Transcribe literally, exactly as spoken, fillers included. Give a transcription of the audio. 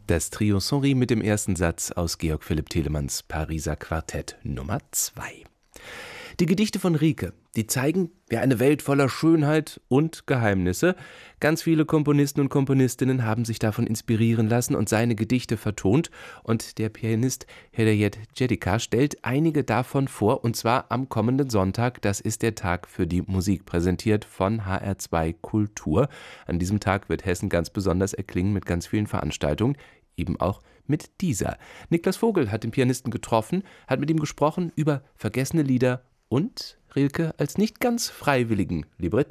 Das Trio Sonri mit dem ersten Satz aus Georg Philipp Telemanns Pariser Quartett Nummer zwei. Die Gedichte von Rieke, die zeigen, ja, eine Welt voller Schönheit und Geheimnisse. Ganz viele Komponisten und Komponistinnen haben sich davon inspirieren lassen und seine Gedichte vertont. Und der Pianist Hedayet Jedika stellt einige davon vor, und zwar am kommenden Sonntag. Das ist der Tag für die Musik, präsentiert von H R zwei Kultur. An diesem Tag wird Hessen ganz besonders erklingen mit ganz vielen Veranstaltungen, eben auch mit dieser. Niklas Vogel hat den Pianisten getroffen, hat mit ihm gesprochen über vergessene Lieder und Rilke als nicht ganz freiwilligen Librettisten.